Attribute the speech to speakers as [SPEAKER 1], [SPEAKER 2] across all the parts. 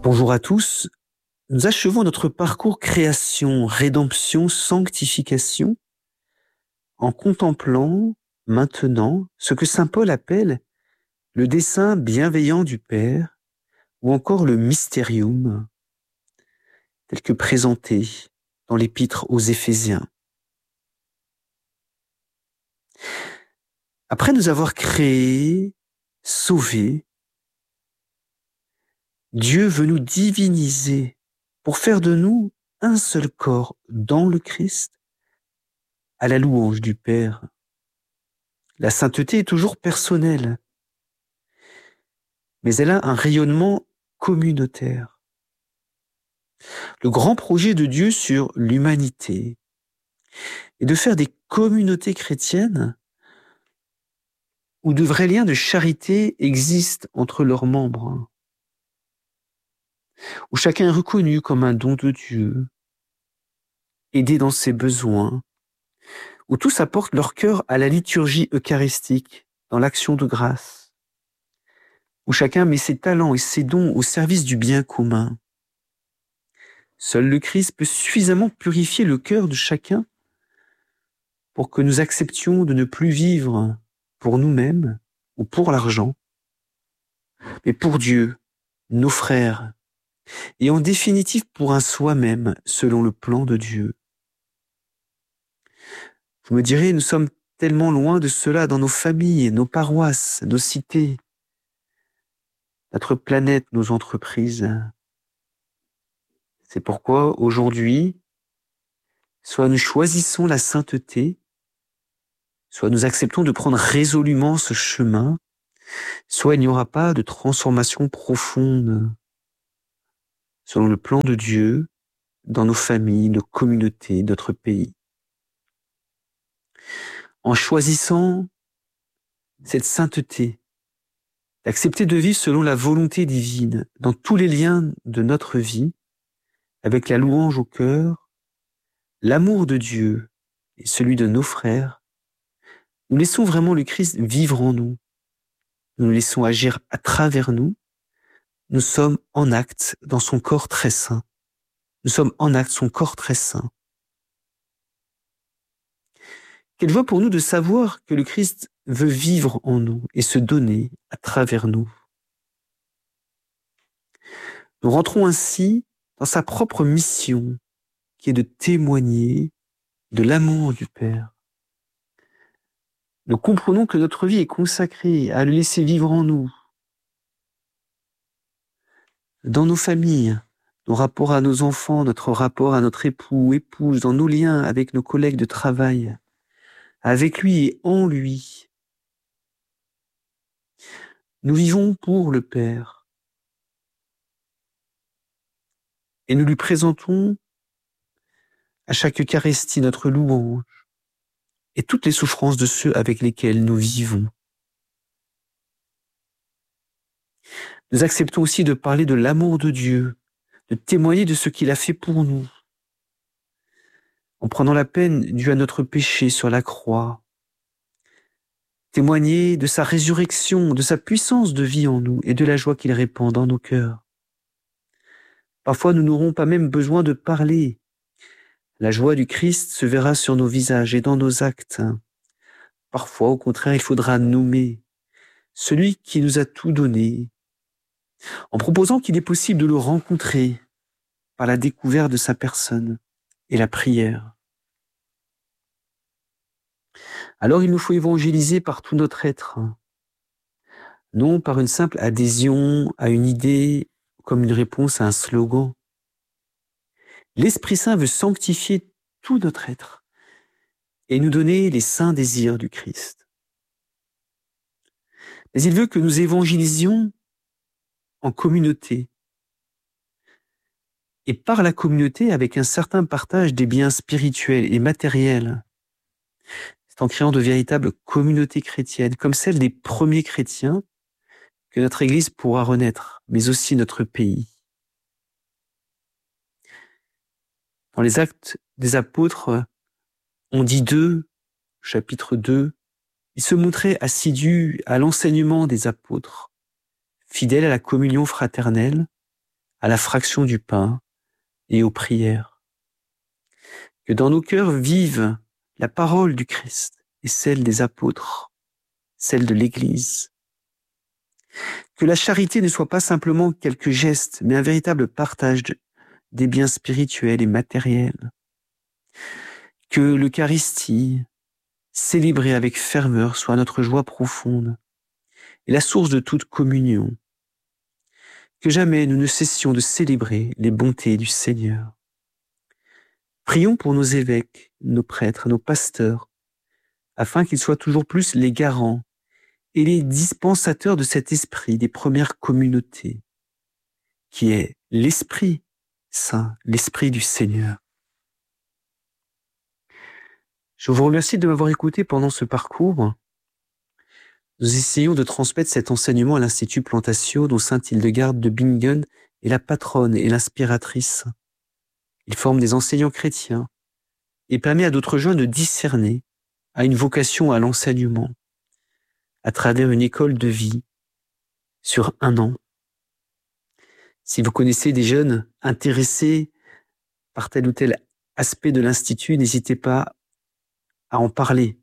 [SPEAKER 1] Bonjour à tous. Nous achevons notre parcours création, rédemption, sanctification en contemplant maintenant ce que saint Paul appelle le dessein bienveillant du Père ou encore le mystérium tel que présenté dans l'épître aux Éphésiens. Après nous avoir créés, sauvés, Dieu veut nous diviniser pour faire de nous un seul corps dans le Christ, à la louange du Père. La sainteté est toujours personnelle, mais elle a un rayonnement communautaire. Le grand projet de Dieu sur l'humanité est de faire des communautés chrétiennes où de vrais liens de charité existent entre leurs membres, où chacun est reconnu comme un don de Dieu, aidé dans ses besoins, où tous apportent leur cœur à la liturgie eucharistique, dans l'action de grâce, où chacun met ses talents et ses dons au service du bien commun. Seul le Christ peut suffisamment purifier le cœur de chacun pour que nous acceptions de ne plus vivre pour nous-mêmes ou pour l'argent, mais pour Dieu, nos frères, et en définitive pour un soi-même selon le plan de Dieu. Vous me direz, nous sommes tellement loin de cela dans nos familles, nos paroisses, nos cités, notre planète, nos entreprises. C'est pourquoi aujourd'hui, soit nous choisissons la sainteté, soit nous acceptons de prendre résolument ce chemin, soit il n'y aura pas de transformation profonde selon le plan de Dieu dans nos familles, nos communautés, notre pays. En choisissant cette sainteté, d'accepter de vivre selon la volonté divine dans tous les liens de notre vie, avec la louange au cœur, l'amour de Dieu et celui de nos frères, nous laissons vraiment le Christ vivre en nous. Nous le laissons agir à travers nous. Nous sommes en acte dans son corps très saint. Nous sommes en acte son corps très saint. Quelle joie pour nous de savoir que le Christ veut vivre en nous et se donner à travers nous. Nous rentrons ainsi dans sa propre mission, qui est de témoigner de l'amour du Père. Nous comprenons que notre vie est consacrée à le laisser vivre en nous, dans nos familles, nos rapports à nos enfants, notre rapport à notre époux ou épouse, dans nos liens avec nos collègues de travail, avec lui et en lui. Nous vivons pour le Père. Et nous lui présentons à chaque Eucharistie notre louange et toutes les souffrances de ceux avec lesquels nous vivons. Nous acceptons aussi de parler de l'amour de Dieu, de témoigner de ce qu'il a fait pour nous, en prenant la peine due à notre péché sur la croix, témoigner de sa résurrection, de sa puissance de vie en nous et de la joie qu'il répand dans nos cœurs. Parfois, nous n'aurons pas même besoin de parler. La joie du Christ se verra sur nos visages et dans nos actes. Parfois, au contraire, il faudra nommer celui qui nous a tout donné, en proposant qu'il est possible de le rencontrer par la découverte de sa personne et la prière. Alors il nous faut évangéliser par tout notre être, non par une simple adhésion à une idée comme une réponse à un slogan. L'Esprit Saint veut sanctifier tout notre être et nous donner les saints désirs du Christ. Mais il veut que nous évangélisions en communauté, et par la communauté avec un certain partage des biens spirituels et matériels. C'est en créant de véritables communautés chrétiennes, comme celle des premiers chrétiens, que notre Église pourra renaître, mais aussi notre pays. Dans les Actes des Apôtres, on dit d'eux, chapitre 2, ils se montraient assidus à l'enseignement des apôtres, fidèles à la communion fraternelle, à la fraction du pain et aux prières. Que dans nos cœurs vive la parole du Christ et celle des apôtres, celle de l'Église. Que la charité ne soit pas simplement quelques gestes, mais un véritable partage des biens spirituels et matériels. Que l'Eucharistie, célébrée avec ferveur, soit notre joie profonde et la source de toute communion. Que jamais nous ne cessions de célébrer les bontés du Seigneur. Prions pour nos évêques, nos prêtres, nos pasteurs, afin qu'ils soient toujours plus les garants et les dispensateurs de cet esprit des premières communautés, qui est l'Esprit Saint, l'Esprit du Seigneur. Je vous remercie de m'avoir écouté pendant ce parcours. Nous essayons de transmettre cet enseignement à l'Institut Plantatio, dont sainte Hildegarde de Bingen est la patronne et l'inspiratrice. Il forme des enseignants chrétiens et permet à d'autres jeunes de discerner à une vocation à l'enseignement à travers une école de vie sur 1 an. Si vous connaissez des jeunes intéressés par tel ou tel aspect de l'Institut, n'hésitez pas à en parler.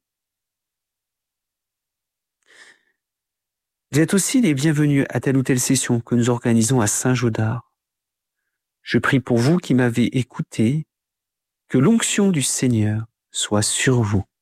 [SPEAKER 1] Vous êtes aussi les bienvenus à telle ou telle session que nous organisons à Saint-Gaudard. Je prie pour vous qui m'avez écouté, que l'onction du Seigneur soit sur vous.